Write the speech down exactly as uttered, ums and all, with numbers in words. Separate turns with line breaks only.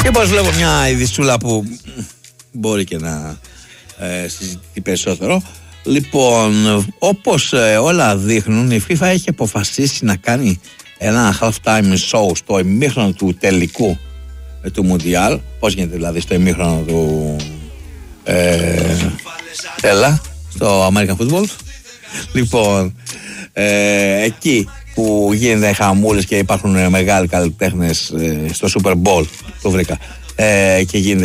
Και πως βλέπω μια ειδησούλα που μπορεί και να ε, συζητηθεί περισσότερο. Λοιπόν, όπως ε, όλα δείχνουν, η FIFA έχει αποφασίσει να κάνει ένα half-time show στο ημίχρονο του τελικού ε, του Μουντιάλ. Πώς γίνεται δηλαδή στο ημίχρονο του ε, έλα, στο American Football. Λοιπόν, ε, εκεί που γίνεται χαμούλες και υπάρχουν μεγάλοι καλλιτέχνες ε, στο Super Bowl, το βρήκα, ε, και γίνεται